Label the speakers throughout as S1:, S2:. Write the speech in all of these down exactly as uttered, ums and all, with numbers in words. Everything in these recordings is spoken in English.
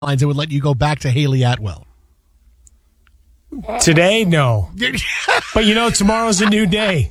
S1: lines, it would let you go back to Haley Atwell.
S2: Today, no. But you know, tomorrow's a new day.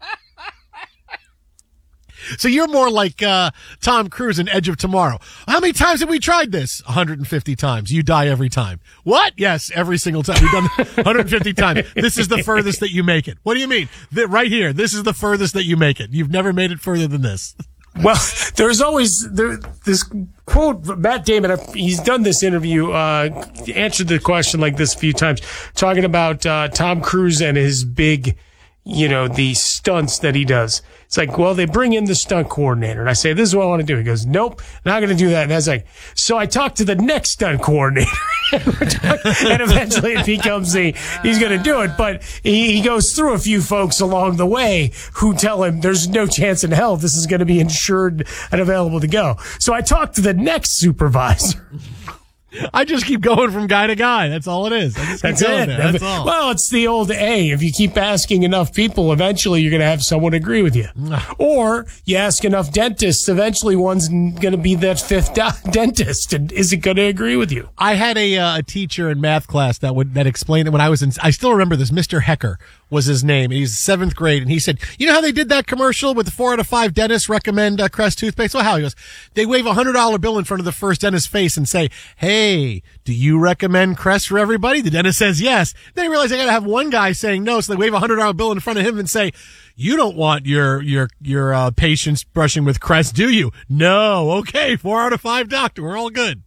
S1: So you're more like uh, Tom Cruise in Edge of Tomorrow. How many times have we tried this? one hundred fifty times. You die every time. What? Yes, every single time. We've done it one hundred fifty times. This is the furthest that you make it. What do you mean? The, right here. This is the furthest that you make it. You've never made it further than this.
S2: Well, there's always there, this quote, Matt Damon, he's done this interview, uh, answered the question like this a few times, talking about uh, Tom Cruise and his big, you know, the stunts that he does. It's like, well, they bring in the stunt coordinator. And I say, this is what I want to do. He goes, nope, not going to do that. And I was like, so I talked to the next stunt coordinator. And eventually it becomes a, he's going to do it. But he, he goes through a few folks along the way who tell him there's no chance in hell this is going to be insured and available to go. So I talked to the next supervisor.
S1: I just keep going from guy to guy. That's all it is. I just keep
S2: That's
S1: going
S2: it.
S1: there. That's all.
S2: Well, it's the old A. If you keep asking enough people, eventually you're going to have someone agree with you. Or you ask enough dentists, eventually one's going to be that fifth do- dentist and isn't going to agree with you.
S1: I had a, uh, a teacher in math class that would that explained it when I was in. I still remember this. Mister Hecker was his name. He's seventh grade, and he said, "You know how they did that commercial with the four out of five dentists recommend uh, Crest toothpaste? Well, how?" He goes, "They wave a hundred dollar bill in front of the first dentist's face and say, 'Hey, do you recommend Crest for everybody?' The dentist says yes. Then they realize they got to have one guy saying no, so they wave a hundred dollar bill in front of him and say, 'You don't want your your your uh, patients brushing with Crest, do you?' 'No.' 'Okay, four out of five, doctor. We're all good.'"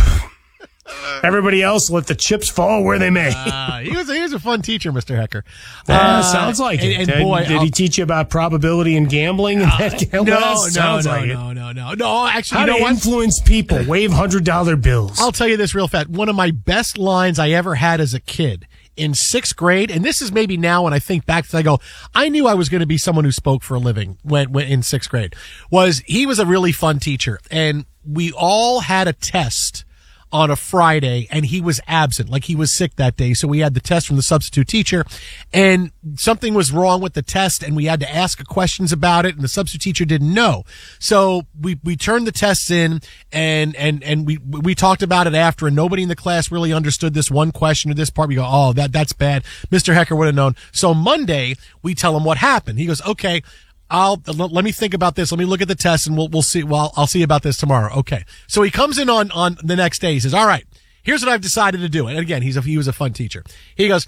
S2: Everybody else let the chips fall where they may.
S1: uh, he was he was a fun teacher, Mister Hecker.
S2: Uh,
S1: Uh,
S2: sounds like
S1: and,
S2: it.
S1: And
S2: did,
S1: boy,
S2: did
S1: I'll,
S2: he teach you about probability and gambling? And that
S1: no,
S2: well,
S1: no,
S2: sounds
S1: no,
S2: like
S1: no,
S2: it.
S1: no, no, no. Actually,
S2: How
S1: you know
S2: to
S1: what?
S2: influence people? Wave hundred dollar bills.
S1: I'll tell you this real fast. One of my best lines I ever had as a kid in sixth grade, and this is maybe now when I think back to, I go, I knew I was going to be someone who spoke for a living when, when in sixth grade. Was he was a really fun teacher, and we all had a test on a Friday, and he was absent, like he was sick that day. So we had the test from the substitute teacher, and something was wrong with the test, and we had to ask questions about it, and the substitute teacher didn't know. So we, we turned the tests in, and, and, and we, we talked about it after, and nobody in the class really understood this one question or this part. We go, oh, that, that's bad. Mister Hecker would have known. So Monday, we tell him what happened. He goes, okay, I'll, let me think about this. Let me look at the test and we'll, we'll see. Well, I'll see about this tomorrow. Okay. So he comes in on, on the next day. He says, all right, here's what I've decided to do. And again, he's a, he was a fun teacher. He goes,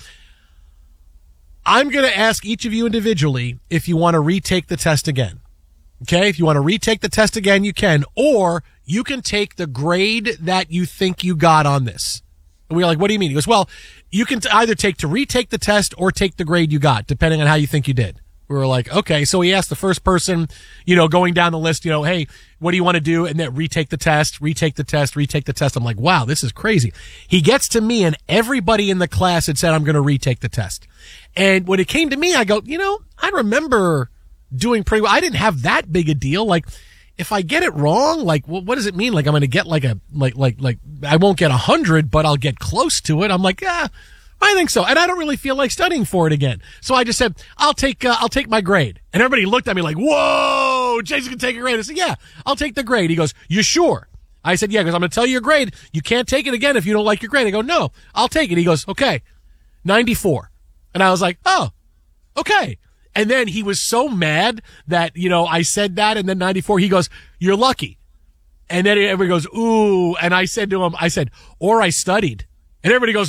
S1: I'm going to ask each of you individually if you want to retake the test again. Okay. If you want to retake the test again, you can, or you can take the grade that you think you got on this. And we were like, what do you mean? He goes, well, you can t- either take to retake the test or take the grade you got, depending on how you think you did. We were like, okay. So he asked the first person, you know, going down the list, you know, hey, what do you want to do? And then retake the test, retake the test, retake the test. I'm like, wow, this is crazy. He gets to me and everybody in the class had said, I'm going to retake the test. And when it came to me, I go, you know, I remember doing pretty well. I didn't have that big a deal. Like, if I get it wrong, like, well, what does it mean? Like, I'm going to get like a, like, like, like, I won't get a hundred, but I'll get close to it. I'm like, yeah. I think so. And I don't really feel like studying for it again. So I just said, I'll take, uh, I'll take my grade. And everybody looked at me like, whoa, Jason can take a grade. I said, yeah, I'll take the grade. He goes, you sure? I said, yeah, because I'm going to tell you your grade. You can't take it again if you don't like your grade. I go, no, I'll take it. He goes, okay, ninety-four. And I was like, oh, okay. And then he was so mad that, you know, I said that and then ninety-four, he goes, you're lucky. And then everybody goes, ooh. And I said to him, I said, or I studied. And everybody goes,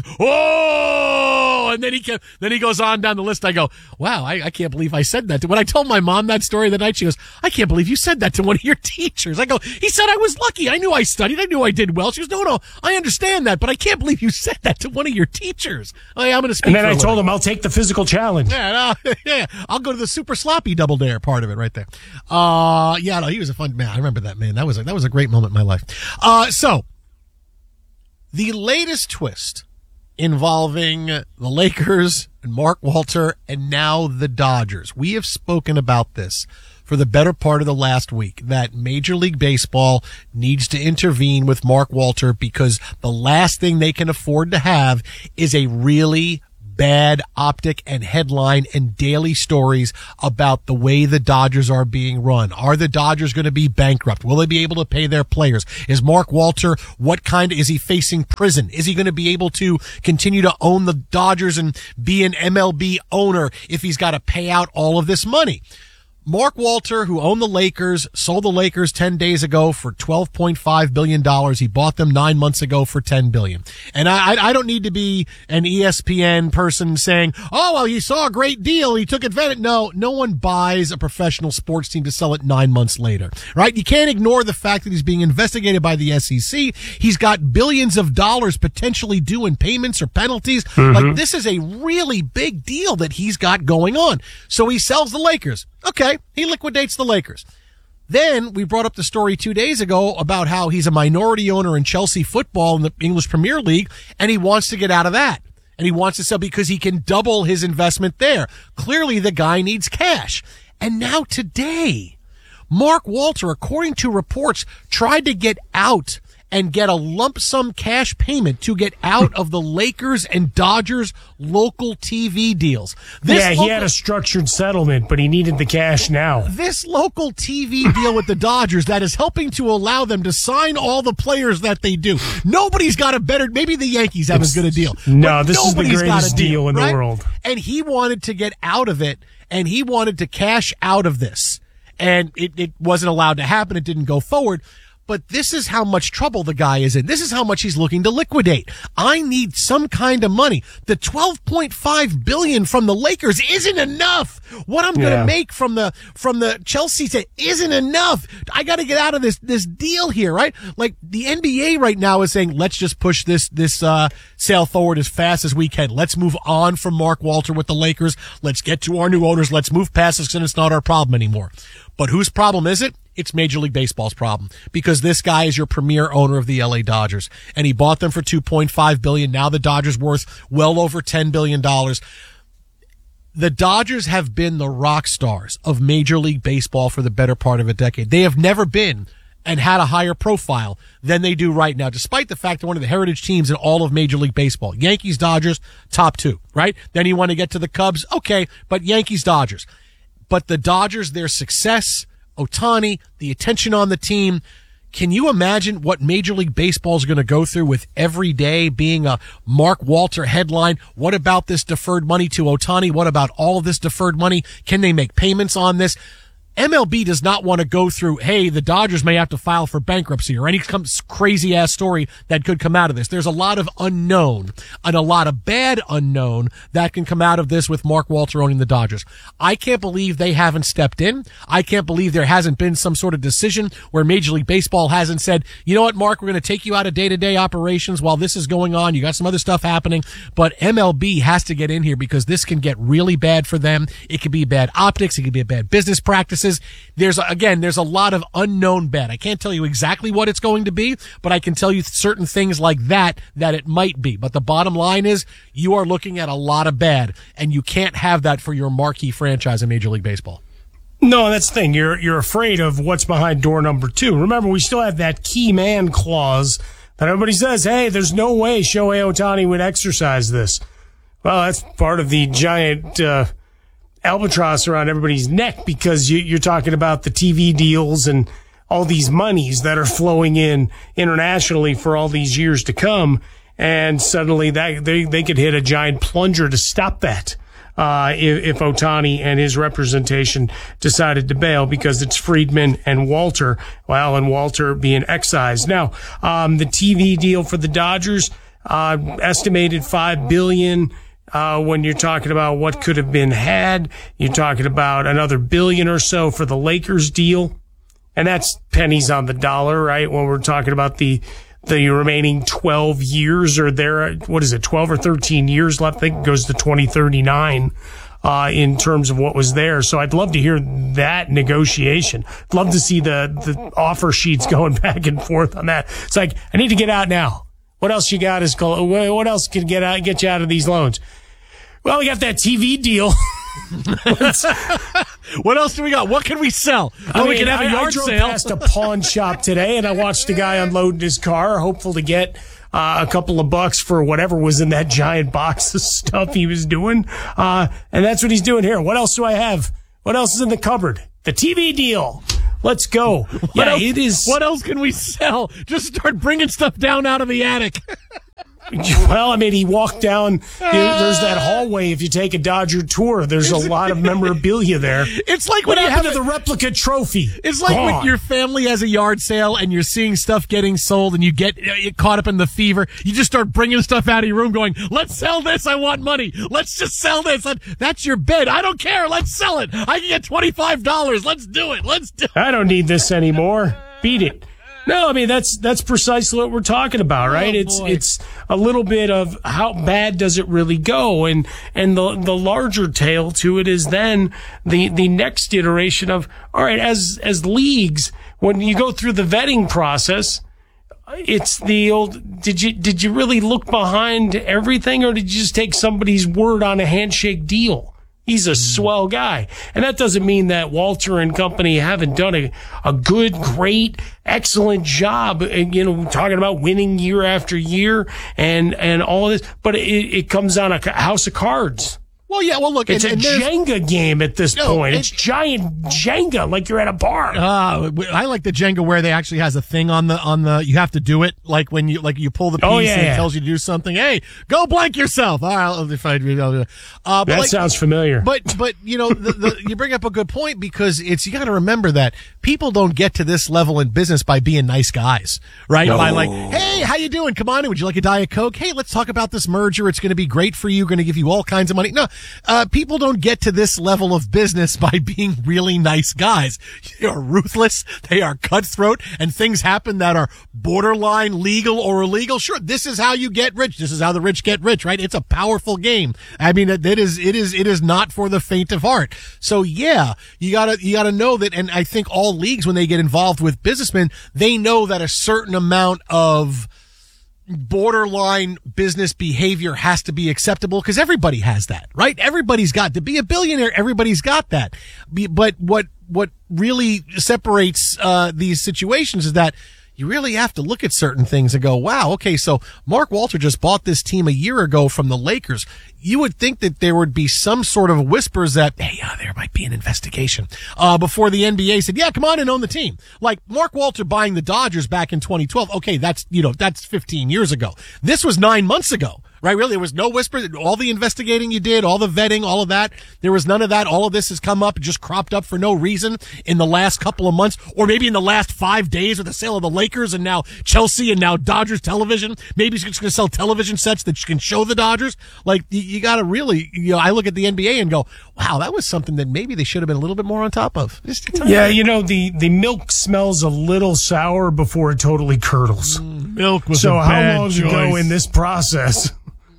S1: oh, and then he kept, then he goes on down the list. I go, wow, I, I can't believe I said that. When I told my mom that story the night, she goes, I can't believe you said that to one of your teachers. I go, he said I was lucky. I knew I studied. I knew I did well. She goes, no, no, I understand that, but I can't believe you said that to one of your teachers. I, I'm going to speak.
S2: And then
S1: for
S2: I
S1: a
S2: told
S1: living.
S2: him I'll take the physical challenge.
S1: Yeah, no, yeah, I'll go to the super sloppy double dare part of it right there. Uh, yeah, no, he was a fun man. I remember that, man. That was a, that was a great moment in my life. Uh, so the latest twist involving the Lakers and Mark Walter and now the Dodgers. We have spoken about this for the better part of the last week, that Major League Baseball needs to intervene with Mark Walter because the last thing they can afford to have is a really bad optic and headline and daily stories about the way the Dodgers are being run. Are the Dodgers going to be bankrupt? Will they be able to pay their players? Is Mark Walter, what kind, is he facing prison? Is he going to be able to continue to own the Dodgers and be an M L B owner if he's got to pay out all of this money? Mark Walter, who owned the Lakers, sold the Lakers ten days ago for twelve point five billion dollars. He bought them nine months ago for ten billion dollars. And I, I don't need to be an E S P N person saying, oh, well, he saw a great deal. He took advantage. No, no one buys a professional sports team to sell it nine months later, right? You can't ignore the fact that he's being investigated by the S E C. He's got billions of dollars potentially due in payments or penalties. Mm-hmm. Like, this is a really big deal that he's got going on. So he sells the Lakers. Okay, he liquidates the Lakers. Then we brought up the story two days ago about how he's a minority owner in Chelsea football in the English Premier League, and he wants to get out of that. And he wants to sell because he can double his investment there. Clearly, the guy needs cash. And now today, Mark Walter, according to reports, tried to get out and get a lump sum cash payment to get out of the Lakers and Dodgers local T V deals.
S2: This yeah, he local, had a structured settlement, but he needed the cash now.
S1: This local T V deal with the Dodgers that is helping to allow them to sign all the players that they do. Nobody's got a better, maybe the Yankees have it's, as good a deal.
S2: No, this is the greatest deal, deal in right? the world.
S1: And he wanted to get out of it, and he wanted to cash out of this. And it, it wasn't allowed to happen. It didn't go forward. But this is how much trouble the guy is in. This is how much he's looking to liquidate. I need some kind of money. The twelve point five billion dollars from the Lakers isn't enough. What I'm going to yeah. make from the from the Chelsea set isn't enough. I got to get out of this this deal here, right? Like, the N B A right now is saying, let's just push this this uh sale forward as fast as we can. Let's move on from Mark Walter with the Lakers. Let's get to our new owners. Let's move past this, and it's not our problem anymore. But whose problem is it? It's Major League Baseball's problem, because this guy is your premier owner of the L A Dodgers, and he bought them for two point five billion dollars. Now the Dodgers worth well over ten billion dollars. The Dodgers have been the rock stars of Major League Baseball for the better part of a decade. They have never been and had a higher profile than they do right now, despite the fact they're one of the heritage teams in all of Major League Baseball. Yankees, Dodgers, top two, right? Then you want to get to the Cubs, okay, but Yankees, Dodgers. But the Dodgers, their success, Ohtani, the attention on the team. Can you imagine what Major League Baseball is going to go through with every day being a Mark Walter headline? What about this deferred money to Ohtani? What about all of this deferred money? Can they make payments on this? M L B does not want to go through, hey, the Dodgers may have to file for bankruptcy or any crazy ass story that could come out of this. There's a lot of unknown and a lot of bad unknown that can come out of this with Mark Walter owning the Dodgers. I can't believe they haven't stepped in. I can't believe there hasn't been some sort of decision where Major League Baseball hasn't said, you know what, Mark, we're going to take you out of day-to-day operations while this is going on. You got some other stuff happening, but M L B has to get in here because this can get really bad for them. It could be bad optics. It could be a bad business practices. There's, again, there's a lot of unknown bad. I can't tell you exactly what it's going to be, but I can tell you certain things like that, that it might be. But the bottom line is you are looking at a lot of bad, and you can't have that for your marquee franchise in Major League Baseball.
S2: No, that's the thing. You're, you're afraid of what's behind door number two. Remember, we still have that key man clause that everybody says, hey, there's no way Shohei Ohtani would exercise this. Well, that's part of the giant, uh, albatross around everybody's neck, because you, you're talking about the T V deals and all these monies that are flowing in internationally for all these years to come. And suddenly that they, they could hit a giant plunger to stop that. Uh, if, if Ohtani and his representation decided to bail, because it's Friedman and Walter. Well, and Walter being excised. Now, um, the T V deal for the Dodgers, uh, estimated five billion dollars. Uh, when you're talking about what could have been had, you're talking about another billion or so for the Lakers deal. And that's pennies on the dollar, right? When we're talking about the, the remaining twelve years, or there, what is it, twelve or thirteen years left? I think it goes to twenty thirty-nine, uh, in terms of what was there. So I'd love to hear that negotiation. I'd love to see the, the offer sheets going back and forth on that. It's like, I need to get out now. What else you got is, what else can get out, get you out of these loans? Well, we got that T V deal.
S1: What else do we got? What can we sell?
S2: Well, I mean, we can have a yard I, I drove
S1: sale.
S2: past a pawn shop today, and I watched a guy unloading his car, hopeful to get uh, a couple of bucks for whatever was in that giant box of stuff he was doing. Uh, and that's what he's doing here. What else do I have? What else is in the cupboard? The T V deal. Let's go.
S1: What
S2: yeah,
S1: else,
S2: it is.
S1: What else can we sell? Just start bringing stuff down out of the attic.
S2: Well, I mean, he walked down. There's that hallway. If you take a Dodger tour, there's a lot of memorabilia there.
S1: It's like
S2: what
S1: when you
S2: happened
S1: have
S2: to the replica trophy.
S1: It's like
S2: Gone.
S1: when your family has a yard sale and you're seeing stuff getting sold and you get uh, caught up in the fever. You just start bringing stuff out of your room going, let's sell this. I want money. Let's just sell this. Let, that's your bed. I don't care. Let's sell it. I can get twenty-five dollars. Let's do it. Let's do it.
S2: I don't need this anymore. Beat it. No, I mean, that's that's precisely what we're talking about, right?
S1: Oh,
S2: it's
S1: boy.
S2: it's a little bit of how bad does it really go? And and the the larger tale to it is then the the next iteration of, all right, as as leagues, when you go through the vetting process, it's the old, did you did you really look behind everything, or did you just take somebody's word on a handshake deal? He's a swell guy. And that doesn't mean that Walter and company haven't done a, a good, great, excellent job, you know, talking about winning year after year and, and all this, but it, it comes on a house of cards.
S1: Well, yeah, well, look.
S2: It's
S1: and,
S2: a
S1: and
S2: Jenga game at this
S1: No,
S2: point.
S1: it-
S2: It's giant Jenga, like you're at a bar.
S1: Uh, I like the Jenga where they actually has a thing on the, on the, you have to do it. Like when you, like you pull the piece
S2: Oh, yeah,
S1: and it
S2: yeah.
S1: tells you to do something. Hey, go blank yourself. All right, I'll, if I, I'll do it. Uh, but
S2: that
S1: like,
S2: sounds familiar.
S1: But, but, you know, the, the, you bring up a good point because it's, you got to remember that people don't get to this level in business by being nice guys, right?
S2: No.
S1: By like, hey, how you doing? Come on in. Would you like a Diet Coke? Hey, let's talk about this merger. It's going to be great for you. Going to give you all kinds of money. No, uh, people don't get to this level of business by being really nice guys. They are ruthless. They are cutthroat, and things happen that are borderline legal or illegal. Sure, this is how you get rich. This is how the rich get rich, right? It's a powerful game. I mean, it, it is, it is, it is not for the faint of heart. So yeah, you gotta, you gotta know that. And I think all leagues, when they get involved with businessmen, they know that a certain amount of borderline business behavior has to be acceptable because everybody has that, right? Everybody's got to be a billionaire. Everybody's got that. Be- But what, what really separates, uh, these situations is that you really have to look at certain things and go, wow, okay, so Mark Walter just bought this team a year ago from the Lakers. You would think that there would be some sort of whispers that, hey, uh, there might be an investigation, uh, before the N B A said, yeah, come on and own the team. Like Mark Walter buying the Dodgers back in twenty twelve. Okay, that's, you know, that's fifteen years ago. This was nine months ago. Right, really, there was no whisper. All the investigating you did, all the vetting, all of that, there was none of that. All of this has come up, just cropped up for no reason in the last couple of months, or maybe in the last five days with the sale of the Lakers and now Chelsea and now Dodgers television. Maybe he's just going to sell television sets that can show the Dodgers. Like, you, you got to really, you know, I look at the N B A and go, wow, that was something that maybe they should have been a little bit more on top of. Just a tiny
S2: Yeah,
S1: bit.
S2: you know, the, the milk smells a little sour before it totally curdles.
S1: Milk was
S2: So
S1: a
S2: how
S1: bad
S2: long
S1: choice.
S2: ago in this process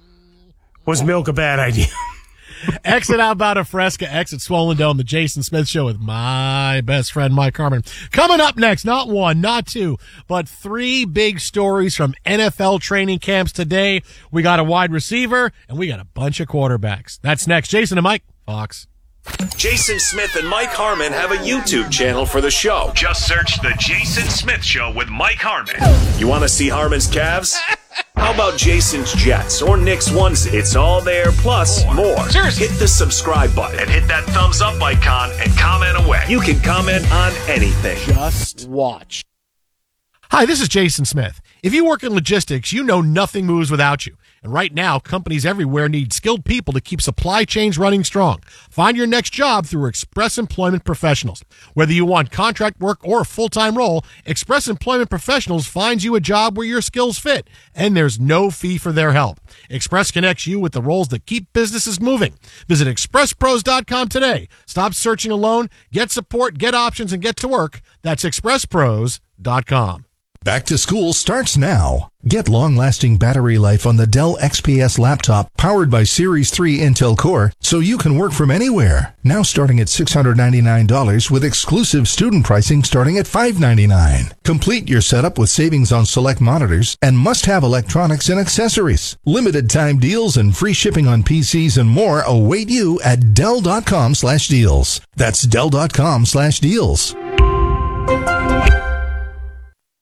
S2: was milk a bad idea?
S1: Exit Outbound of Fresca, exit Swollen Dome, the Jason Smith Show with my best friend, Mike Harmon. Coming up next, not one, not two, but three big stories from N F L training camps today. We got a wide receiver, and we got a bunch of quarterbacks. That's next. Jason and Mike, Fox.
S3: Jason Smith and Mike Harmon have a YouTube channel for the show.
S4: Just search The Jason Smith Show with Mike Harmon.
S3: You want to see Harmon's calves? How about Jason's Jets or Nick's onesie? It's all there, plus more.
S4: Seriously.
S3: Hit the subscribe button.
S4: And hit that thumbs up icon and comment away.
S3: You can comment on anything.
S1: Just watch. Hi, this is Jason Smith. If you work in logistics, you know nothing moves without you. And right now, companies everywhere need skilled people to keep supply chains running strong. Find your next job through Express Employment Professionals. Whether you want contract work or a full-time role, Express Employment Professionals finds you a job where your skills fit, and there's no fee for their help. Express connects you with the roles that keep businesses moving. Visit express pros dot com today. Stop searching alone. Get support, get options, and get to work. That's express pros dot com.
S5: Back to school starts now. Get long-lasting battery life on the Dell X P S laptop powered by Series three Intel Core so you can work from anywhere. Now starting at six hundred ninety-nine dollars with exclusive student pricing starting at five hundred ninety-nine dollars. Complete your setup with savings on select monitors and must-have electronics and accessories. Limited time deals and free shipping on P Cs and more await you at Dell dot com slash deals. That's Dell dot com slash deals.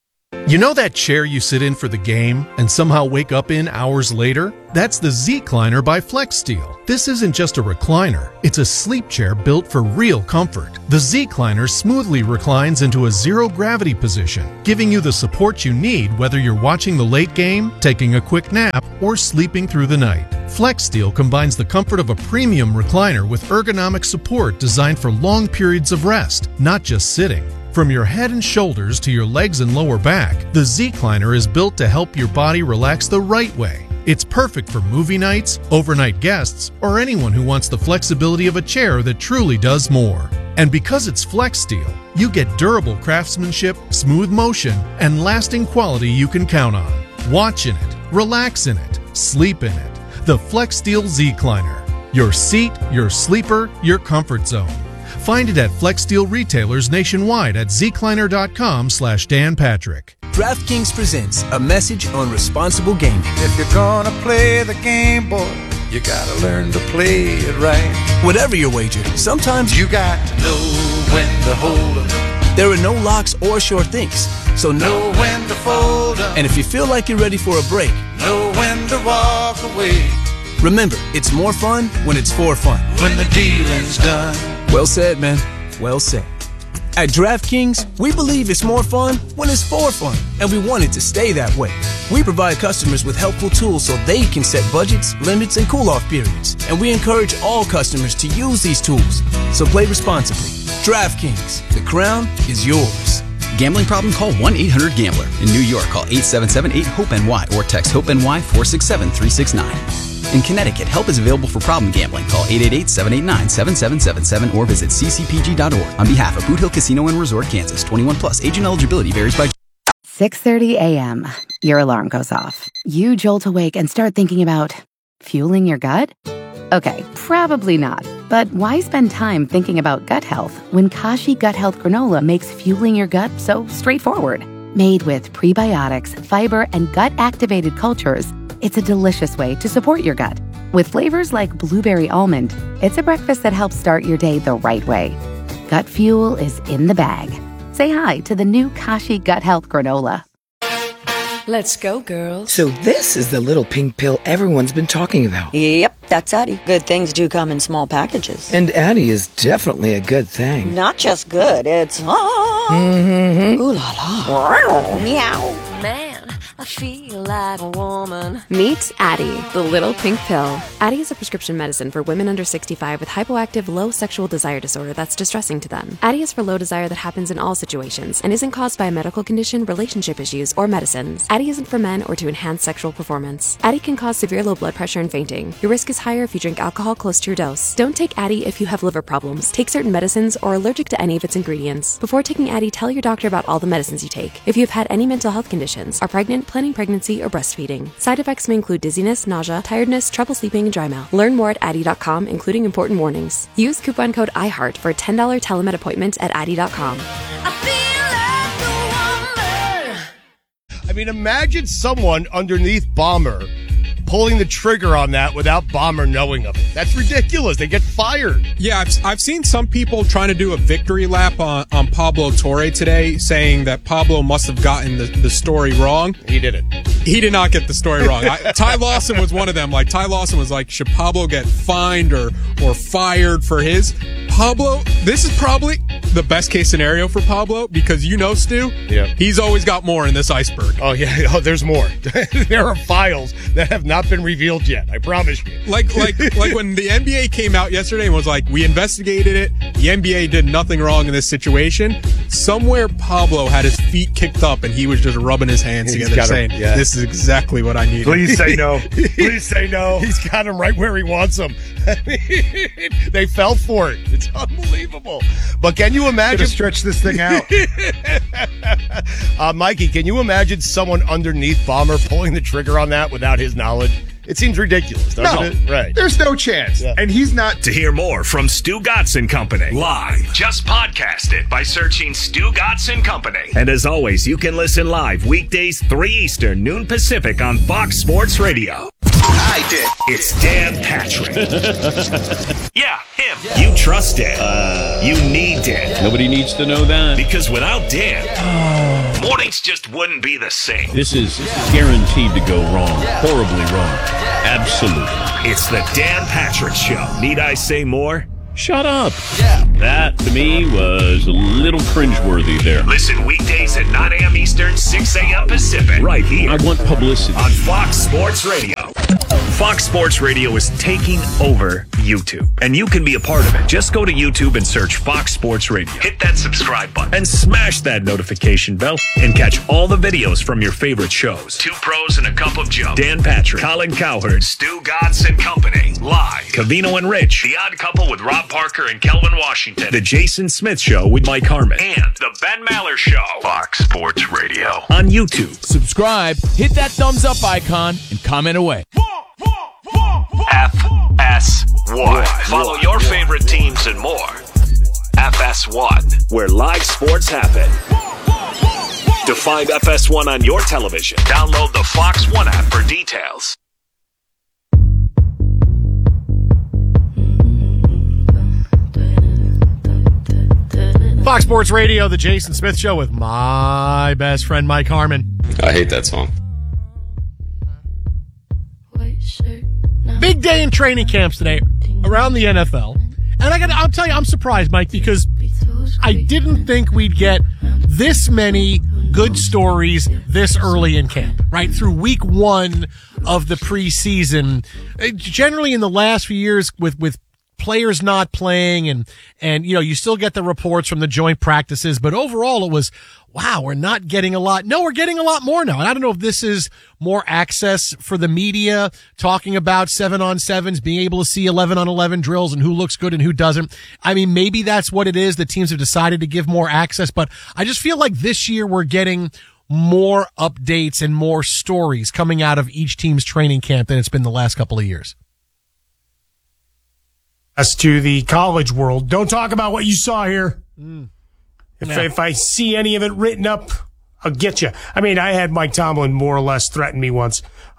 S6: You know that chair you sit in for the game and somehow wake up in hours later? That's the Z-Cliner by FlexSteel. This isn't just a recliner, it's a sleep chair built for real comfort. The Z-Cliner smoothly reclines into a zero-gravity position, giving you the support you need whether you're watching the late game, taking a quick nap, or sleeping through the night. FlexSteel combines the comfort of a premium recliner with ergonomic support designed for long periods of rest, not just sitting. From your head and shoulders to your legs and lower back, the Z-Cliner is built to help your body relax the right way. It's perfect for movie nights, overnight guests, or anyone who wants the flexibility of a chair that truly does more. And because it's FlexSteel, you get durable craftsmanship, smooth motion, and lasting quality you can count on. Watch in it, relax in it, sleep in it. The FlexSteel Z-Cliner. Your seat, your sleeper, your comfort zone. Find it at FlexSteel retailers nationwide at zcliner.com slash Dan Patrick.
S7: DraftKings presents a message on responsible gaming.
S8: If you're gonna play the game, boy, you gotta learn to play it right.
S7: Whatever your wager, sometimes
S8: you got to know when to hold 'em.
S7: There are no locks or sure things, so know
S8: when to fold 'em.
S7: And if you feel like you're ready for a break,
S8: know when to walk away.
S7: Remember, it's more fun when it's for fun.
S8: When the dealing's done.
S7: Well said, man. Well said. At DraftKings, we believe it's more fun when it's for fun, and we want it to stay that way. We provide customers with helpful tools so they can set budgets, limits, and cool-off periods, and we encourage all customers to use these tools. So play responsibly. DraftKings, the crown is yours.
S9: Gambling problem? Call one eight hundred gambler. In New York, call eight seven seven eight hope N Y or text HOPE-NY four six seven three six nine. In Connecticut, help is available for problem gambling. Call eight eight eight, seven eight nine, seven seven seven seven or visit c c p g dot org. On behalf of Boot Hill Casino and Resort, Kansas, twenty-one plus, age and eligibility varies by...
S10: six thirty a.m. Your alarm goes off. You jolt awake and start thinking about fueling your gut? Okay, probably not. But why spend time thinking about gut health when Kashi Gut Health Granola makes fueling your gut so straightforward? Made with prebiotics, fiber, and gut-activated cultures, it's a delicious way to support your gut. With flavors like blueberry almond, it's a breakfast that helps start your day the right way. Gut fuel is in the bag. Say hi to the new Kashi Gut Health Granola.
S11: Let's go, girls.
S12: So this is the little pink pill everyone's been talking about.
S13: Yep, that's Addie. Good things do come in small packages.
S12: And Addie is definitely a good thing.
S13: Not just good, it's... Ah.
S12: Mm-hmm.
S13: Ooh la la. Meow.
S11: Man, I feel like a woman.
S14: Meet Addie, the little pink pill. Addie is a prescription medicine for women under sixty-five with hypoactive low sexual desire disorder that's distressing to them. Addie is for low desire that happens in all situations and isn't caused by a medical condition, relationship issues, or medicines. Addie isn't for men or to enhance sexual performance. Addie can cause severe low blood pressure and fainting. Your risk is higher if you drink alcohol close to your dose. Don't take Addie if you have liver problems, take certain medicines, or are allergic to any of its ingredients. Before taking Addie, tell your doctor about all the medicines you take. If you have had any mental health conditions, are pregnant, planning pregnancy, or breastfeeding. Side effects may include dizziness, nausea, tiredness, trouble sleeping, and dry mouth. Learn more at Addie dot com, including important warnings. Use coupon code I heart for a ten dollars telemed appointment at Addie dot com.
S15: I mean, imagine someone underneath Bomber pulling the trigger on that without Bomber knowing of it. That's ridiculous. They get fired.
S16: Yeah, I've, I've seen some people trying to do a victory lap on, on Pablo Torre today, saying that Pablo must have gotten the, the story wrong.
S15: He didn't.
S16: He did not get the story wrong. I, Ty Lawson was one of them. Like, Ty Lawson was like, should Pablo get fined or, or fired for his? Pablo, this is probably the best case scenario for Pablo because, you know, Stu,
S15: yeah.
S16: he's always got more in this iceberg.
S15: Oh, yeah. Oh, there's more. There are files that have not been revealed yet. I promise you.
S16: Like, like, like when the N B A came out yesterday and was like, we investigated it. The N B A did nothing wrong in this situation. Somewhere Pablo had his feet kicked up and he was just rubbing his hands He's together saying, him, yeah. this is exactly what I need.
S15: Please say no. Please say no. He's got him right where he wants him. They fell for it. It's unbelievable. But can you imagine?
S17: Stretch this thing out.
S15: uh, Mikey, can you imagine someone underneath Bomber pulling the trigger on that without his knowledge? It seems ridiculous, doesn't
S17: no,
S15: it? Right.
S17: There's no chance. Yeah. And he's not.
S4: To hear more from Stu Gatz and Company live, just podcast it by searching Stu Gatz and Company. And as always, you can listen live weekdays three Eastern, noon Pacific on Fox Sports Radio. I did. It's Dan Patrick. Yeah, him. You trust Dan. Uh, you need Dan.
S18: Nobody needs to know that.
S4: Because without Dan, mornings just wouldn't be the same.
S18: This is guaranteed to go wrong. Horribly wrong. Absolutely.
S4: It's the Dan Patrick Show. Need I say more?
S18: Shut up. That, to me, was a little cringeworthy there.
S4: Listen weekdays at nine a.m. Eastern, six a.m. Pacific. Right here.
S18: I want publicity.
S4: On Fox Sports Radio. Fox Sports Radio is taking over YouTube, and you can be a part of it. Just go to YouTube and search Fox Sports Radio. Hit that subscribe button and smash that notification bell and catch all the videos from your favorite shows. Two Pros and a Cup of Joe. Dan Patrick, Colin Cowherd, Stu Gatz and Company. Live. Covino and Rich. The Odd Couple with Rob Parker and Kelvin Washington. The Jason Smith Show with Mike Harmon. And The Ben Maller Show. Fox Sports Radio. On YouTube.
S19: Subscribe, hit that thumbs up icon, and comment away.
S4: F S one. Follow your favorite teams and more. F S one, where live sports happen. To find F S one on your television, download the Fox One app for details.
S1: Fox Sports Radio, the Jason Smith Show with my best friend Mike Harmon.
S20: I hate that song.
S1: Big day in training camps today around the N F L. And I got I'll tell you, I'm surprised, Mike, because I didn't think we'd get this many good stories this early in camp, right? Through week one of the preseason. Generally in the last few years with, with players not playing and, and, you know, you still get the reports from the joint practices, but overall it was, wow, we're not getting a lot. No, we're getting a lot more now. And I don't know if this is more access for the media talking about seven on sevens, being able to see eleven on eleven drills and who looks good and who doesn't. I mean, maybe that's what it is. The teams have decided to give more access, but I just feel like this year we're getting more updates and more stories coming out of each team's training camp than it's been the last couple of years.
S2: As to the college world, don't talk about what you saw here.
S1: Mm.
S2: If,
S1: Yeah.
S2: if I see any of it written up, I'll get you. I mean, I had Mike Tomlin more or less threaten me once,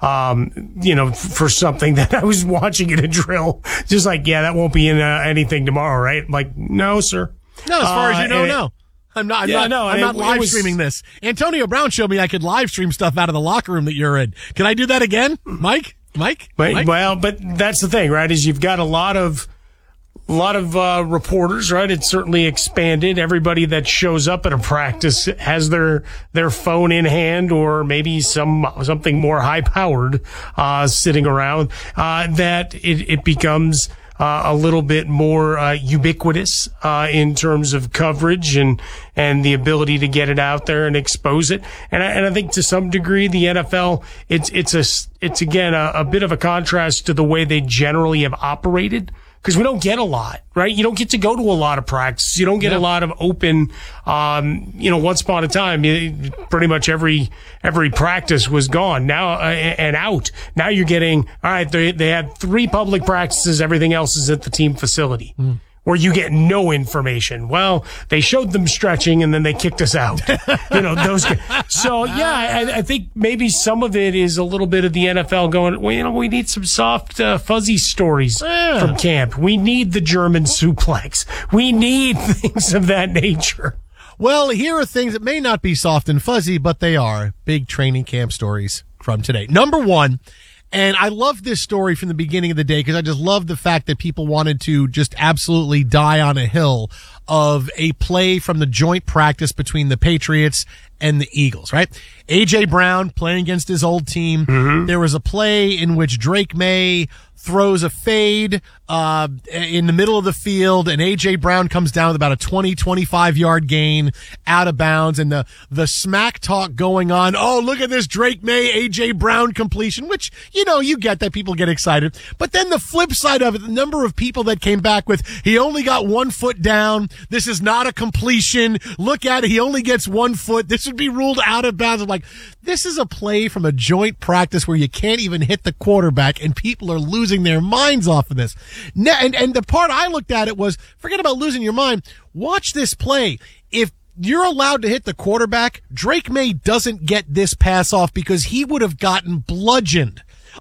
S2: um, you know, f- for something that I was watching in a drill. Just like, yeah, that won't be in uh, anything tomorrow, right? I'm like, no, sir.
S1: No, as far as
S2: Uh,
S1: you know,
S2: and it-
S1: no. I'm not, I'm
S2: Yeah,
S1: not,
S2: no,
S1: I'm
S2: and
S1: not
S2: it- it
S1: live
S2: was-
S1: streaming this. Antonio Brown showed me I could live stream stuff out of the locker room that you're in. Can I do that again? Mike? Mike?
S2: But,
S1: Mike?
S2: well, but that's the thing, right? Is you've got a lot of, a lot of uh, reporters, right? It's certainly expanded. Everybody that shows up at a practice has their their phone in hand, or maybe some something more high powered uh, sitting around. Uh, that it it becomes uh, a little bit more uh, ubiquitous uh, in terms of coverage and and the ability to get it out there and expose it. And I, and I think to some degree the N F L it's it's a it's again a, a bit of a contrast to the way they generally have operated. Because we don't get a lot, right? You don't get to go to a lot of practice. You don't get
S1: Yeah.
S2: a lot of open, um, you know, once upon a time, you- pretty much every, every practice was gone now, uh, and out. Now you're getting, all right, they, they had three public practices. Everything else is at the team facility.
S1: Mm.
S2: Where you get no information. Well, they showed them stretching and then they kicked us out. you know, those. So yeah, I, I think maybe some of it is a little bit of the N F L going, well, you know, we need some soft, uh, fuzzy stories
S1: Yeah.
S2: from camp. We need the German suplex. We need things of that nature.
S1: Well, here are things that may not be soft and fuzzy, but they are big training camp stories from today. Number one, and I love this story from the beginning of the day because I just love the fact that people wanted to just absolutely die on a hill of a play from the joint practice between the Patriots and the Eagles, right? A J Brown playing against his old team.
S2: Mm-hmm.
S1: There was a play in which Drake May throws a fade uh in the middle of the field, and A J Brown comes down with about a twenty, twenty-five yard gain out of bounds, and the the smack talk going on. Oh, look at this Drake May, A J Brown completion, which, you know, you get that people get excited. But then the flip side of it, the number of people that came back with, he only got one foot down. This is not a completion. Look at it. He only gets one foot. This would be ruled out of bounds. I'm like, this is a play from a joint practice where you can't even hit the quarterback, and people are losing their minds off of this. Now, and, and the part I looked at it was, forget about losing your mind. Watch this play. If you're allowed to hit the quarterback, Drake May doesn't get this pass off because he would have gotten bludgeoned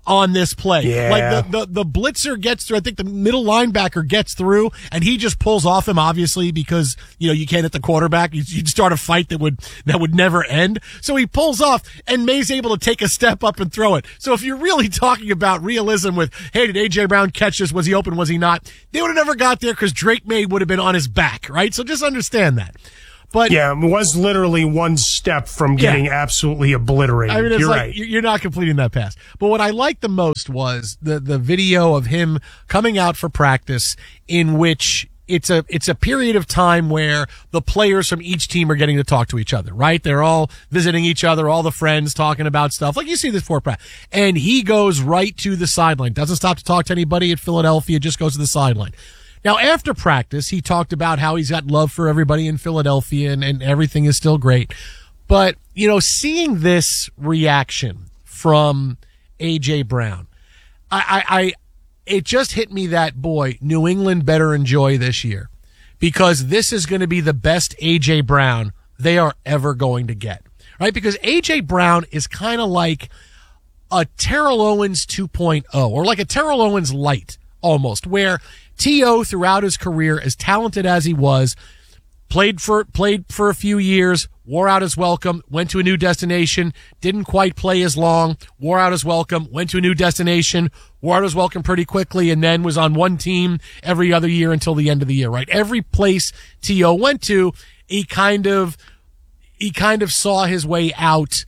S1: on this play.
S2: Yeah.
S1: Like the, the, the blitzer gets through. I think the middle linebacker gets through and he just pulls off him, obviously, because, you know, you can't hit the quarterback. You'd, you'd start a fight that would, that would never end. So he pulls off and May's able to take a step up and throw it. So if you're really talking about realism with, hey, did A J Brown catch this? Was he open? Was he not? They would have never got there because Drake May would have been on his back, right? So just understand that. But
S2: yeah, it was literally one step from getting yeah. absolutely obliterated.
S1: I mean, it's
S2: you're
S1: like,
S2: right.
S1: You're not completing that pass. But what I liked the most was the, the video of him coming out for practice in which it's a, it's a period of time where the players from each team are getting to talk to each other, right? They're all visiting each other, all the friends talking about stuff. Like you see this for practice. And he goes right to the sideline. Doesn't stop to talk to anybody at Philadelphia, just goes to the sideline. Now, after practice, he talked about how he's got love for everybody in Philadelphia and, and everything is still great. But, you know, seeing this reaction from A J Brown, I, I, I, it just hit me that, boy, New England better enjoy this year because this is going to be the best A J Brown they are ever going to get, right? Because A J Brown is kind of like a Terrell Owens two point oh or like a Terrell Owens light almost, where T O throughout his career, as talented as he was, played for played for a few years, wore out his welcome, went to a new destination, didn't quite play as long, wore out his welcome, went to a new destination, wore out his welcome pretty quickly, and then was on one team every other year until the end of the year, right? Every place T O went to, he kind of he kind of saw his way out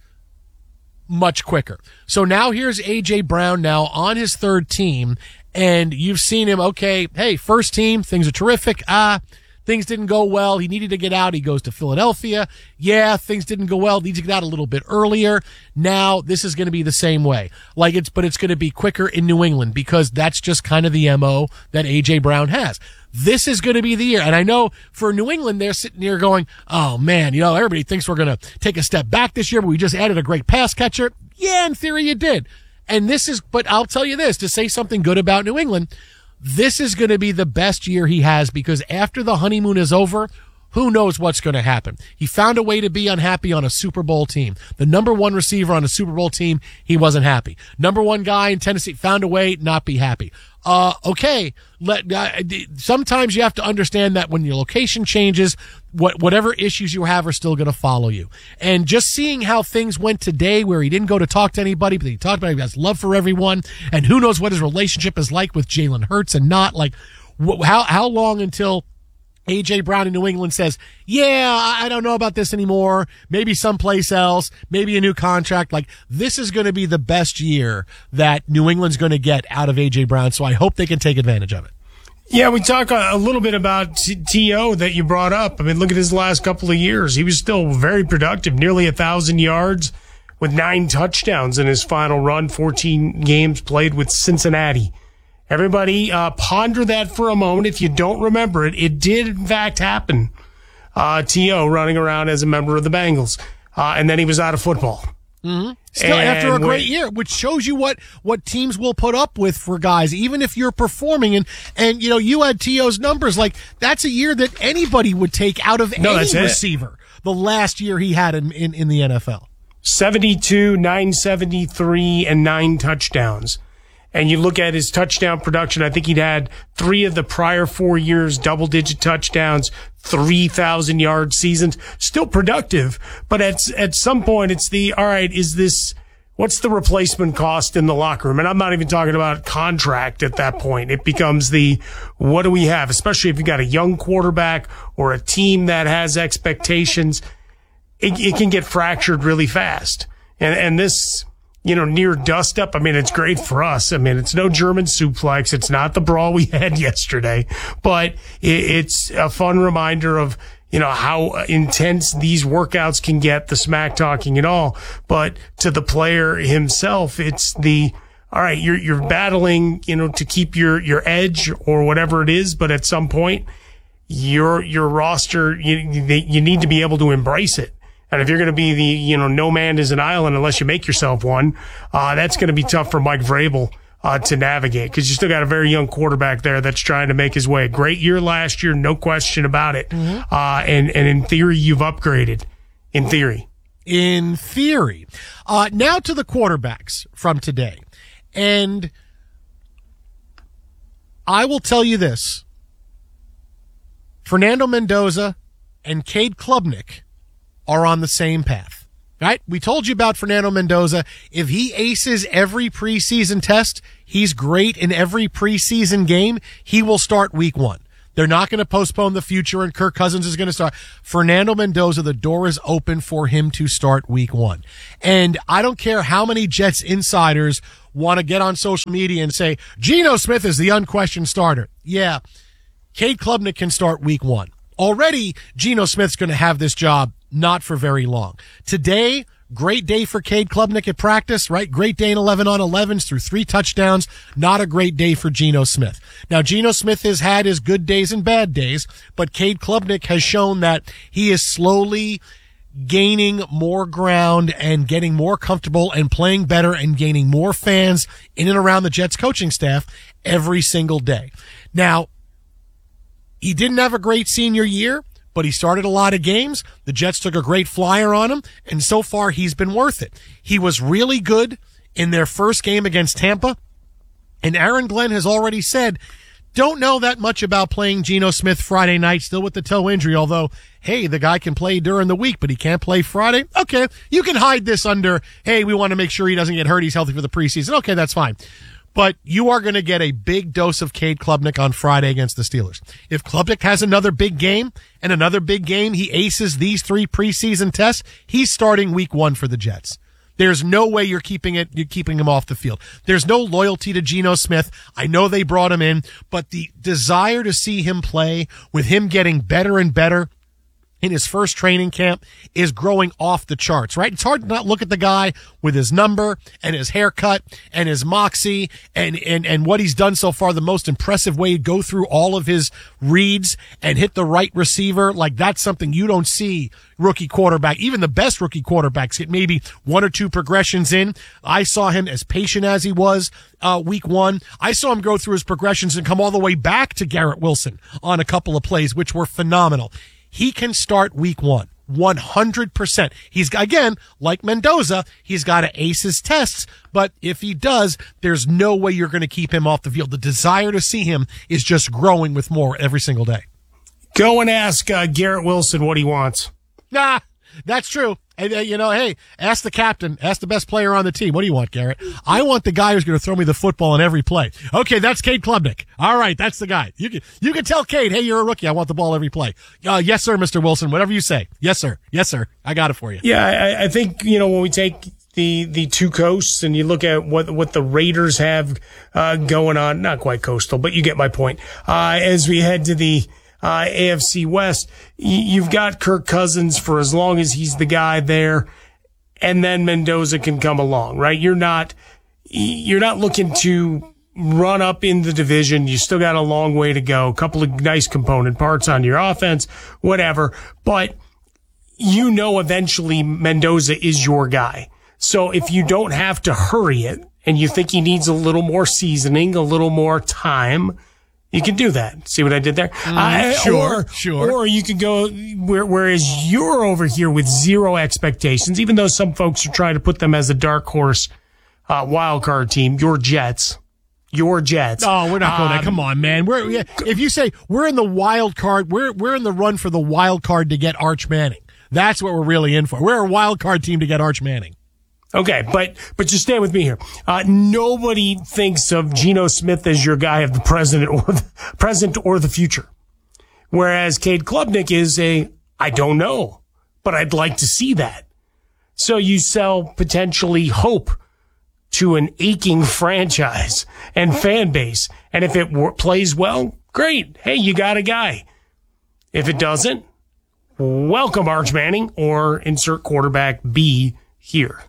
S1: much quicker. So now here's A J Brown now on his third team. And you've seen him, okay, hey, first team, things are terrific. Ah, things didn't go well. He needed to get out. He goes to Philadelphia. Yeah, things didn't go well. Needs to get out a little bit earlier. Now this is going to be the same way. Like it's, but it's going to be quicker in New England because that's just kind of the M O that A J Brown has. This is going to be the year. And I know for New England, they're sitting here going, oh man, you know, everybody thinks we're going to take a step back this year, but we just added a great pass catcher. Yeah, in theory you did. And this is, but I'll tell you this, to say something good about New England, this is going to be the best year he has because after the honeymoon is over, who knows what's going to happen? He found a way to be unhappy on a Super Bowl team. The number one receiver on a Super Bowl team, he wasn't happy. Number one guy in Tennessee found a way not be happy. Uh, okay. Let, uh, sometimes you have to understand that when your location changes, what, whatever issues you have are still going to follow you. And just seeing how things went today where he didn't go to talk to anybody, but he talked about he has love for everyone. And who knows what his relationship is like with Jalen Hurts and not like wh- how, how long until A J Brown in New England says, yeah, I don't know about this anymore. Maybe someplace else, maybe a new contract. Like this is going to be the best year that New England's going to get out of A J Brown. So I hope they can take advantage of it.
S2: Yeah, we talk a, a little bit about T O that you brought up. I mean, look at his last couple of years. He was still very productive, nearly a thousand yards with nine touchdowns in his final run, fourteen games played with Cincinnati. Everybody, uh, ponder that for a moment. If you don't remember it, it did in fact happen. Uh, T O running around as a member of the Bengals. Uh, and then he was out of football.
S1: Mm-hmm. Still and after a great year, which shows you what, what teams will put up with for guys, even if you're performing. And, and, you know, you had T O's numbers. Like, that's a year that anybody would take out of
S2: no,
S1: any receiver. It. The last year he had in, in, in the N F L.
S2: seventy-two, nine seventy-three, and nine touchdowns. And you look at his touchdown production, I think he'd had three of the prior four years, double-digit touchdowns, three thousand yard seasons. Still productive, but at at some point it's the, all right, is this, what's the replacement cost in the locker room? And I'm not even talking about contract at that point. It becomes the, what do we have? Especially if you got a young quarterback or a team that has expectations, it, it can get fractured really fast. And, and this, you know, near dust up. I mean, it's great for us. I mean, it's no German suplex. It's not the brawl we had yesterday, but it, it's a fun reminder of, you know, how intense these workouts can get, the smack talking and all. But to the player himself, it's the, all right, you're, you're battling, you know, to keep your, your edge or whatever it is. But at some point, your, your roster, you, you need to be able to embrace it. And if you're going to be the, you know, no man is an island unless you make yourself one, uh, that's going to be tough for Mike Vrabel, uh, to navigate because you still got a very young quarterback there that's trying to make his way. Great year last year, no question about it. Mm-hmm. Uh, and, and in theory, you've upgraded. In theory.
S1: In theory. Uh, now to the quarterbacks from today. And I will tell you this. Fernando Mendoza and Cade Klubnik are on the same path, right? We told you about Fernando Mendoza. If he aces every preseason test, he's great in every preseason game, he will start week one. They're not going to postpone the future, and Kirk Cousins is going to start. Fernando Mendoza, the door is open for him to start week one. And I don't care how many Jets insiders want to get on social media and say, Geno Smith is the unquestioned starter. Yeah, Cade Klubnik can start week one. Already, Geno Smith's going to have this job not for very long. Today, great day for Cade Klubnik at practice, right? Great day in eleven on elevens through three touchdowns. Not a great day for Geno Smith. Now, Geno Smith has had his good days and bad days, but Cade Klubnik has shown that he is slowly gaining more ground and getting more comfortable and playing better and gaining more fans in and around the Jets coaching staff every single day. Now, he didn't have a great senior year, but he started a lot of games. The Jets took a great flyer on him, and so far he's been worth it. He was really good in their first game against Tampa, and Aaron Glenn has already said, don't know that much about playing Geno Smith Friday night, still with the toe injury, although, hey, the guy can play during the week, but he can't play Friday. Okay, you can hide this under, hey, we want to make sure he doesn't get hurt, he's healthy for the preseason. Okay, that's fine. But you are going to get a big dose of Cade Klubnik on Friday against the Steelers. If Klubnik has another big game and another big game, he aces these three preseason tests, he's starting week one for the Jets. There's no way you're keeping it, you're keeping him off the field. There's no loyalty to Geno Smith. I know they brought him in, but the desire to see him play, with him getting better and better in his first training camp, is growing off the charts, right? It's hard to not look at the guy with his number and his haircut and his moxie and, and, and what he's done so far, the most impressive way to go through all of his reads and hit the right receiver. Like, that's something you don't see rookie quarterback. Even the best rookie quarterbacks get maybe one or two progressions in. I saw him as patient as he was uh, week one. I saw him go through his progressions and come all the way back to Garrett Wilson on a couple of plays, which were phenomenal. He can start week one, one hundred percent. He's, again, like Mendoza, he's got to ace his tests, but if he does, there's no way you're going to keep him off the field. The desire to see him is just growing with more every single day.
S2: Go and ask uh, Garrett Wilson what he wants.
S1: Nah, that's true. And, uh, you know, hey, ask the captain, ask the best player on the team. What do you want, Garrett? I want the guy who's going to throw me the football on every play. Okay, that's Cade Klubnik. All right, that's the guy. You can you can tell Cade, hey, you're a rookie. I want the ball every play. Uh, yes, sir, Mister Wilson. Whatever you say. Yes, sir. Yes, sir. I got it for you.
S2: Yeah, I, I think, you know, when we take the the two coasts and you look at what what the Raiders have uh, going on, not quite coastal, but you get my point. Uh, as we head to the Uh, A F C West, you've got Kirk Cousins for as long as he's the guy there, and then Mendoza can come along, right? You're not, you're not looking to run up in the division. You still got a long way to go. A couple of nice component parts on your offense, whatever, but you know eventually Mendoza is your guy. So if you don't have to hurry it and you think he needs a little more seasoning, a little more time, you can do that. See what I did there?
S1: Mm,
S2: uh,
S1: sure,
S2: or,
S1: sure.
S2: Or you could go, where, whereas you're over here with zero expectations, even though some folks are trying to put them as a dark horse uh, wild card team, your Jets. Your Jets.
S1: Oh, we're not going
S2: um,
S1: there. Come on, man. We're yeah, if you say we're in the wild card, we're we're in the run for the wild card to get Arch Manning. That's what we're really in for. We're a wild card team to get Arch Manning.
S2: Okay, but but just stay with me here. Uh, nobody thinks of Geno Smith as your guy of the present or the present or the future, whereas Cade Klubnik is a I don't know, but I'd like to see that. So you sell potentially hope to an aching franchise and fan base, and if it w- plays well, great. Hey, you got a guy. If it doesn't, welcome Arch Manning or insert quarterback B here.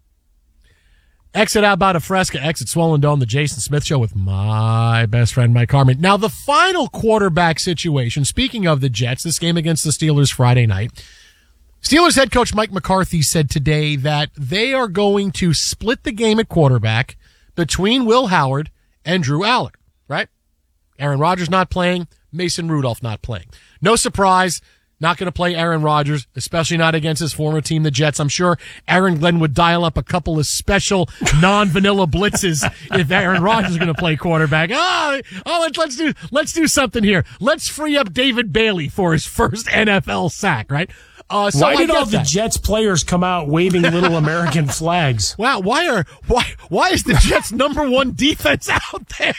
S1: Exit out by Fresca, exit Swollen Dome, the Jason Smith Show with my best friend, Mike Harmon. Now, the final quarterback situation, speaking of the Jets, this game against the Steelers Friday night, Steelers head coach Mike McCarthy said today that they are going to split the game at quarterback between Will Howard and Drew Aller, right? Aaron Rodgers not playing, Mason Rudolph not playing. No surprise. Not going to play Aaron Rodgers, especially not against his former team, the Jets. I'm sure Aaron Glenn would dial up a couple of special non-vanilla blitzes if Aaron Rodgers is going to play quarterback. Oh, oh, let's, let's do, let's do something here. Let's free up David Bailey for his first N F L sack, right? Uh, so
S2: why did all the
S1: that.
S2: Jets players come out waving little American flags?
S1: Wow, why are, why, why is the Jets number one defense out there?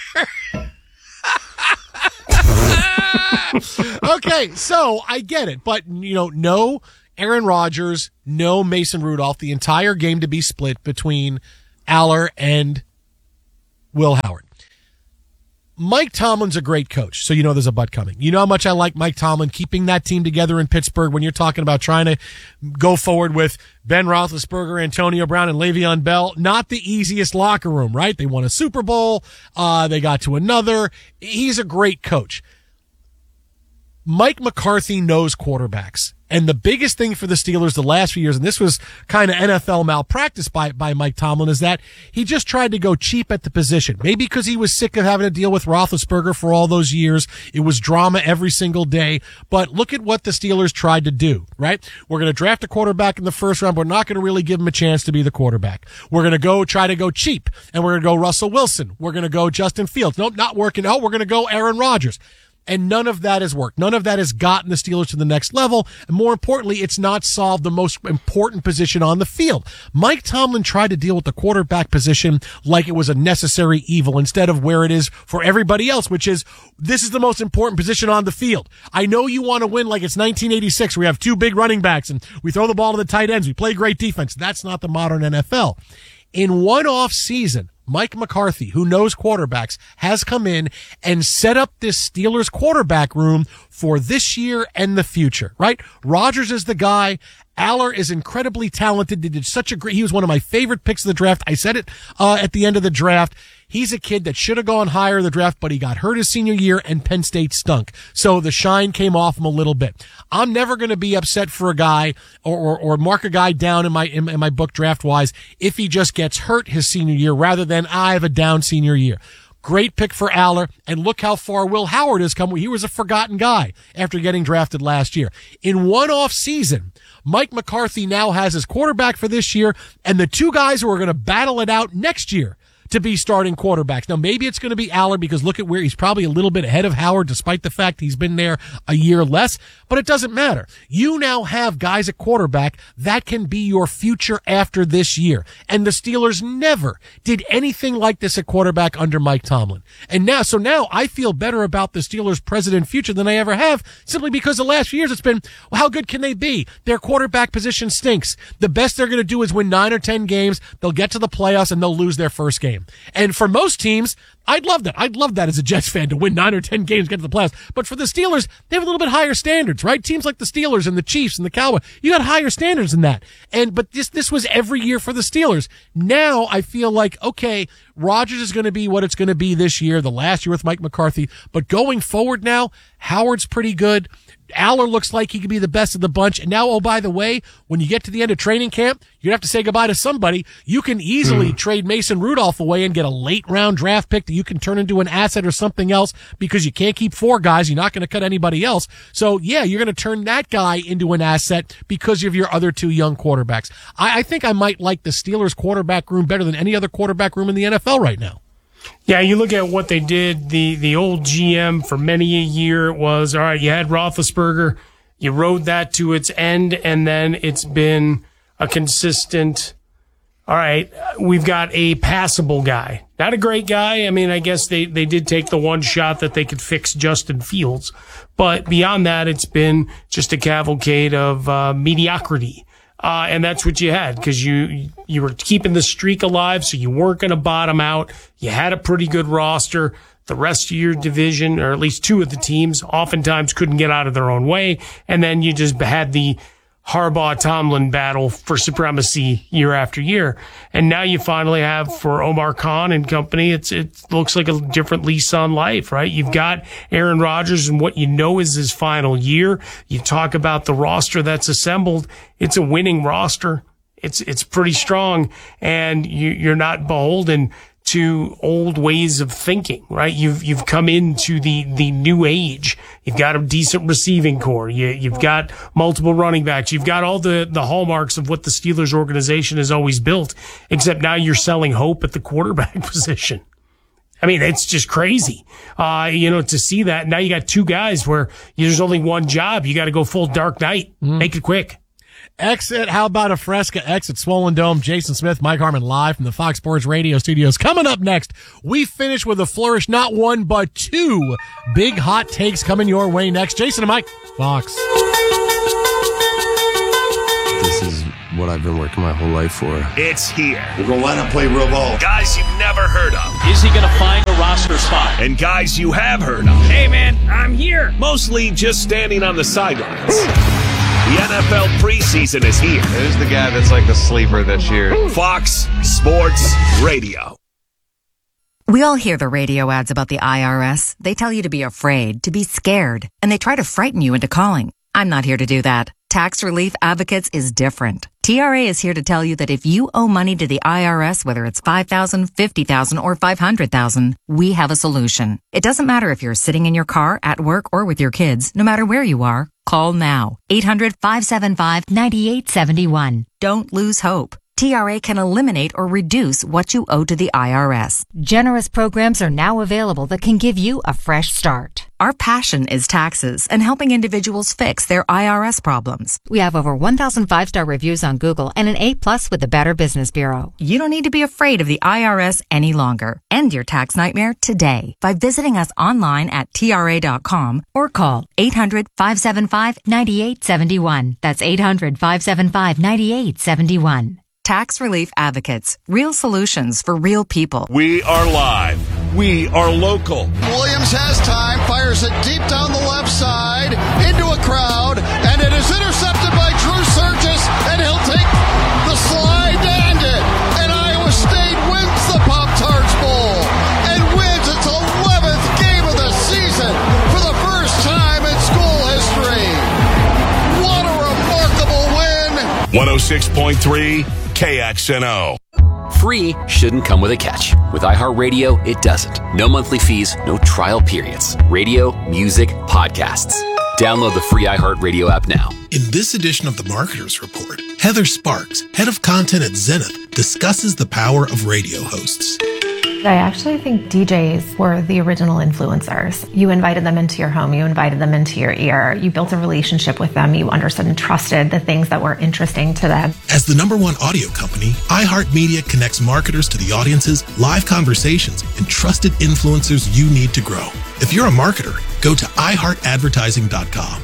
S1: Okay, so I get it, but you know, no Aaron Rodgers, no Mason Rudolph, the entire game to be split between Aller and Will Howard. Mike Tomlin's a great coach, so you know there's a butt coming. You know how much I like Mike Tomlin keeping that team together in Pittsburgh when you're talking about trying to go forward with Ben Roethlisberger, Antonio Brown, and Le'Veon Bell. Not the easiest locker room, right? They won a Super Bowl. Uh, they got to another. He's a great coach. Mike McCarthy knows quarterbacks. And the biggest thing for the Steelers the last few years, and this was kind of N F L malpractice by, by Mike Tomlin, is that he just tried to go cheap at the position. Maybe because he was sick of having to deal with Roethlisberger for all those years. It was drama every single day. But look at what the Steelers tried to do, right? We're going to draft a quarterback in the first round, but we're not going to really give him a chance to be the quarterback. We're going to go try to go cheap, and we're going to go Russell Wilson. We're going to go Justin Fields. Nope, not working out. We're going to go Aaron Rodgers. And none of that has worked. None of that has gotten the Steelers to the next level. And more importantly, it's not solved the most important position on the field. Mike Tomlin tried to deal with the quarterback position like it was a necessary evil instead of where it is for everybody else, which is this is the most important position on the field. I know you want to win like it's nineteen eighty-six. We have two big running backs and we throw the ball to the tight ends. We play great defense. That's not the modern N F L. In one off season, Mike McCarthy, who knows quarterbacks, has come in and set up this Steelers quarterback room for this year and the future, right? Rodgers is the guy. Aller is incredibly talented. He did such a great, he was one of my favorite picks of the draft. I said it, uh, at the end of the draft. He's a kid that should have gone higher in the draft, but he got hurt his senior year and Penn State stunk. So the shine came off him a little bit. I'm never going to be upset for a guy or, or, or mark a guy down in my, in, in my book draft wise if he just gets hurt his senior year rather than I have a down senior year. Great pick for Aller, and look how far Will Howard has come. He was a forgotten guy after getting drafted last year. In one off season, Mike McCarthy now has his quarterback for this year and the two guys who are going to battle it out next year to be starting quarterbacks. Now, maybe it's going to be Aller because look at where he's probably a little bit ahead of Howard despite the fact he's been there a year less, but it doesn't matter. You now have guys at quarterback that can be your future after this year. And the Steelers never did anything like this at quarterback under Mike Tomlin. And now, so now I feel better about the Steelers' present and future than I ever have simply because the last few years it's been, well, how good can they be? Their quarterback position stinks. The best they're going to do is win nine or ten games. They'll get to the playoffs and they'll lose their first game. And for most teams, I'd love that. I'd love that as a Jets fan to win nine or ten games, get to the playoffs. But for the Steelers, they have a little bit higher standards, right? Teams like the Steelers and the Chiefs and the Cowboys, you got higher standards than that. And, but this, this was every year for the Steelers. Now I feel like, okay, Rodgers is going to be what it's going to be this year, the last year with Mike McCarthy. But going forward now, Howard's pretty good. Aller looks like he could be the best of the bunch. And now, oh, by the way, when you get to the end of training camp, you're going to have to say goodbye to somebody. You can easily mm. trade Mason Rudolph away and get a late round draft pick that you can turn into an asset or something else because you can't keep four guys. You're not going to cut anybody else. So, yeah, you're going to turn that guy into an asset because of your other two young quarterbacks. I, I think I might like the Steelers quarterback room better than any other quarterback room in the N F L right now.
S2: Yeah, you look at what they did. The the old G M for many a year was, all right, you had Roethlisberger, you rode that to its end, and then it's been a consistent, all right, we've got a passable guy. Not a great guy. I mean, I guess they, they did take the one shot that they could fix Justin Fields. But beyond that, it's been just a cavalcade of uh, mediocrity. Uh, and that's what you had because you, you were keeping the streak alive. So you weren't going to bottom out. You had a pretty good roster. The rest of your division, or at least two of the teams, oftentimes couldn't get out of their own way. And then you just had the Harbaugh-Tomlin battle for supremacy year after year. And now you finally have, for Omar Khan and company, it's it looks like a different lease on life, right? You've got Aaron Rodgers and what you know is his final year. You talk about the roster that's assembled. It's a winning roster. It's it's pretty strong, and you, you're not beholden to old ways of thinking, right? You've you've come into the the new age. You've got a decent receiving core. You you've got multiple running backs. You've got all the the hallmarks of what the Steelers organization has always built, except now you're selling hope at the quarterback position. I mean, it's just crazy, uh, you know, to see that. Now you got two guys where there's only one job. You got to go full Dark Knight. Mm. Make it quick.
S1: Exit, how about a Fresca? Exit Swollen Dome. Jason Smith, Mike Harmon live from the Fox Sports Radio studios. Coming up next, we finish with a flourish, not one, but two big hot takes coming your way next. Jason and Mike, Fox.
S20: This is what I've been working my whole life for.
S4: It's here.
S21: We're going to line up, play real ball.
S4: Guys you've never heard of.
S19: Is he going to find a roster spot?
S4: And guys you have heard of.
S19: Hey, man, I'm here.
S4: Mostly just standing on the sidelines. The N F L preseason is here.
S20: Who's the guy that's like the sleeper this year?
S4: Fox Sports Radio.
S22: We all hear the radio ads about the I R S. They tell you to be afraid, to be scared, and they try to frighten you into calling. I'm not here to do that. Tax Relief Advocates is different. T R A is here to tell you that if you owe money to the I R S, whether it's five thousand dollars, fifty thousand dollars, or five hundred thousand dollars, we have a solution. It doesn't matter if you're sitting in your car, at work, or with your kids. No matter where you are, call now. eight hundred, five seven five, nine eight seven one. Don't lose hope. T R A can eliminate or reduce what you owe to the I R S.
S23: Generous programs are now available that can give you a fresh start.
S22: Our passion is taxes and helping individuals fix their I R S problems.
S23: We have over one thousand five-star reviews on Google and an A plus with the Better Business Bureau.
S22: You don't need to be afraid of the I R S any longer. End your tax nightmare today by visiting us online at T R A dot com or call eight hundred, five seven five, nine eight seven one. That's eight hundred, five seven five, nine eight seven one. Tax Relief Advocates. Real solutions for real people.
S4: We are live. We are local.
S21: Williams has time, fires it deep down the left side, into a crowd, and it is intercepted by Drew Surgis, and he'll take the slide to end it. And Iowa State wins the Pop-Tarts Bowl and wins its eleventh game of the season for the first time in school history. What a remarkable win.
S4: one oh six point three K X N O.
S24: Free shouldn't come with a catch. With iHeartRadio, it doesn't. No monthly fees, no trial periods. Radio, music, podcasts. Download the free iHeartRadio app now.
S25: In this edition of the Marketers Report, Heather Sparks, head of content at Zenith, discusses the power of radio hosts.
S26: I actually think D Js were the original influencers. You invited them into your home, you invited them into your ear, you built a relationship with them, you understood and trusted the things that were interesting to them.
S25: As the number one audio company, iHeartMedia connects marketers to the audiences, live conversations, and trusted influencers you need to grow. If you're a marketer, go to i heart advertising dot com.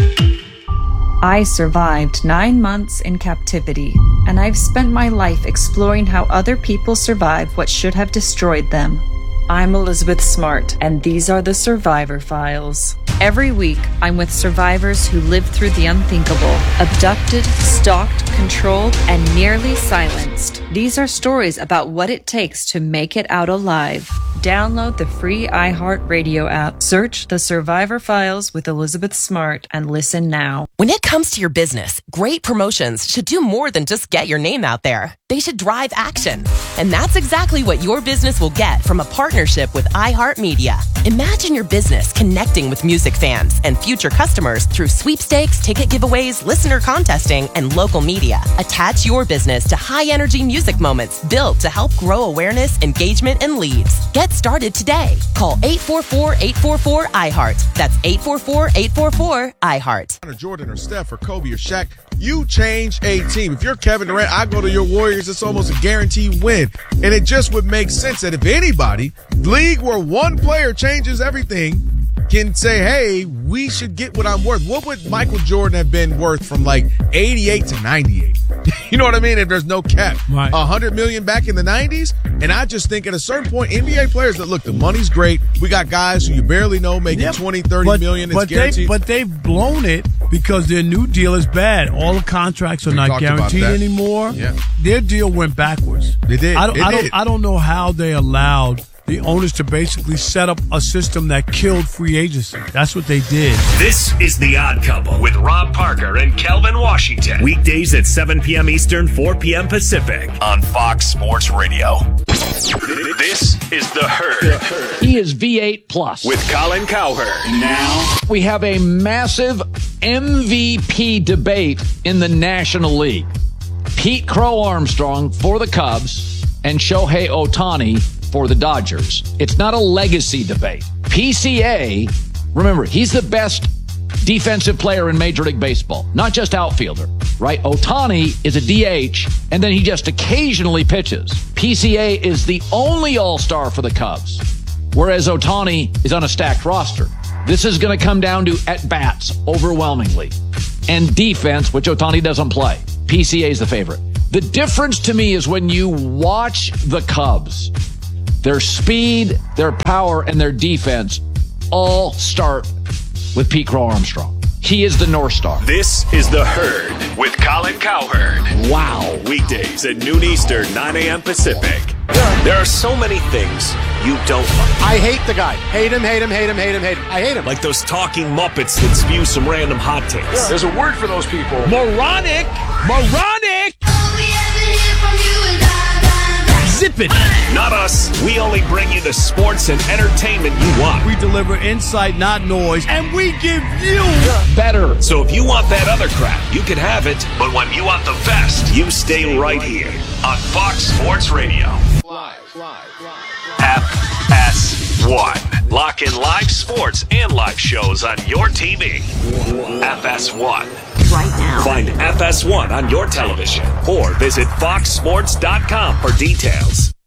S27: I survived nine months in captivity, and I've spent my life exploring how other people survive what should have destroyed them. I'm Elizabeth Smart, and these are the Survivor Files. Every week, I'm with survivors who lived through the unthinkable, abducted, stalked, controlled, and nearly silenced. These are stories about what it takes to make it out alive. Download the free iHeartRadio app, search The Survivor Files with Elizabeth Smart, and listen now.
S28: When it comes to your business, great promotions should do more than just get your name out there. They should drive action. And that's exactly what your business will get from a partnership with iHeartMedia. Imagine your business connecting with music fans and future customers through sweepstakes, ticket giveaways, listener contesting, and local media. Attach your business to high-energy music moments built to help grow awareness, engagement, and leads. Get started today. Call eight four four, eight four four, I heart. That's eight four four, eight four four, I heart.
S17: Jordan or Steph or Kobe or Shaq, you change a team. If you're Kevin Durant, I go to your Warriors, it's almost a guaranteed win. And it just would make sense that if anybody, league where one player changes everything, can say, hey, we should get what I'm worth. What would Michael Jordan have been worth from like eighty-eight to ninety-eight? You know what I mean? If there's no cap.
S1: Right.
S17: one hundred million back in the nineties. And I just think at a certain point, N B A players that look, the money's great. We got guys who you barely know making yep. twenty, thirty
S29: but,
S17: million. It's
S29: but
S17: guaranteed.
S29: They, but they've blown it because their new deal is bad. All the contracts are
S17: we
S29: not guaranteed anymore.
S17: Yeah.
S29: Their deal went backwards.
S17: They did.
S29: I don't,
S17: it
S29: I, don't,
S17: did.
S29: I don't know how they allowed the owners to basically set up a system that killed free agency. That's what they did.
S4: This is The Odd Couple with Rob Parker and Kelvin Washington. Weekdays at seven p.m. Eastern, four p.m. Pacific on Fox Sports Radio. This is The Herd.
S3: He is V eight plus.
S4: With Colin Cowherd.
S3: Now, we have a massive M V P debate in the National League. Pete Crow Armstrong for the Cubs and Shohei Ohtani for the Dodgers. It's not a legacy debate. P C A, remember, he's the best defensive player in Major League Baseball, not just outfielder, right? Ohtani is a D H, and then he just occasionally pitches. P C A is the only all-star for the Cubs, whereas Ohtani is on a stacked roster. This is going to come down to at-bats overwhelmingly, and defense, which Ohtani doesn't play. P C A is the favorite. The difference to me is when you watch the Cubs, their speed, their power, and their defense all start with Pete Crow Armstrong. He is the North Star.
S4: This is The Herd with Colin Cowherd.
S3: Wow.
S4: Weekdays at noon Eastern, nine a.m. Pacific. There are so many things you don't like.
S15: I hate the guy. Hate him, hate him, hate him, hate him, hate him. I hate him.
S4: Like those talking Muppets that spew some random hot takes.
S15: Yeah. There's a word for those people.
S19: Moronic! Moronic! Zip it!
S4: Not us. We only bring you the sports and entertainment you want.
S29: We deliver insight, not noise, and we give you
S3: better.
S4: So if you want that other crap, you can have it. But when you want the best, you stay right here on Fox Sports Radio.
S21: Live, live, live.
S4: F S one. Lock in live sports and live shows on your T V. F S one.
S5: Right now.
S4: Find F S one on your television or visit fox sports dot com for details.